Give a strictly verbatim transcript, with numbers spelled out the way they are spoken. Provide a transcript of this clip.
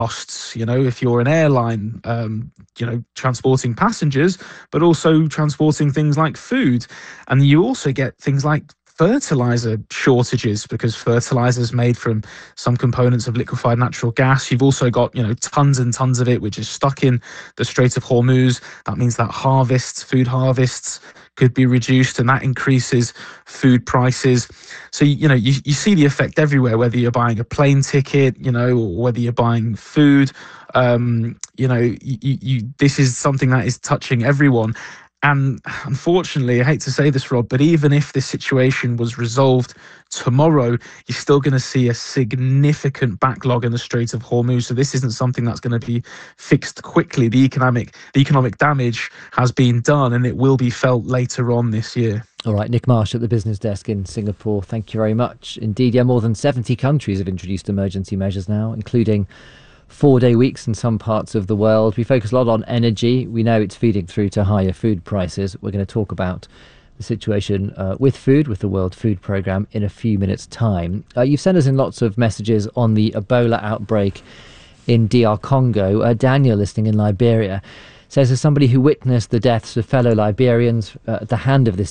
costs, you know, if you're an airline, um, you know, transporting passengers, but also transporting things like food. And you also get things like fertilizer shortages because fertilizer is made from some components of liquefied natural gas. You've also got, you know, tons and tons of it which is stuck in the Strait of Hormuz. That means that harvests, food harvests, could be reduced, and that increases food prices. So, you know, you, you see the effect everywhere, whether you're buying a plane ticket, you know, or whether you're buying food. Um, you know, you, you, this is something that is touching everyone. And unfortunately, I hate to say this, Rob, but even if this situation was resolved tomorrow, you're still going to see a significant backlog in the Strait of Hormuz. So this isn't something that's going to be fixed quickly. The economic, the economic damage has been done, and it will be felt later on this year. All right, Nick Marsh at the Business Desk in Singapore. Thank you very much. Indeed, yeah, more than seventy countries have introduced emergency measures now, including four-day weeks in some parts of the world. We focus a lot on energy. We know it's feeding through to higher food prices. We're going to talk about the situation uh, with food, with the World Food Programme, in a few minutes' time. Uh, you've sent us in lots of messages on the Ebola outbreak in D R Congo. Uh, Daniel, listening in Liberia, says, as somebody who witnessed the deaths of fellow Liberians uh, at the hand of this